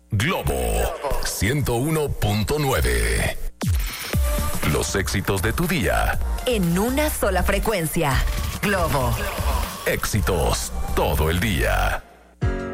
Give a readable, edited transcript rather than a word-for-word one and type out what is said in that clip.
Globo 101.9. Los éxitos de tu día. En una sola frecuencia. Globo. Éxitos todo el día.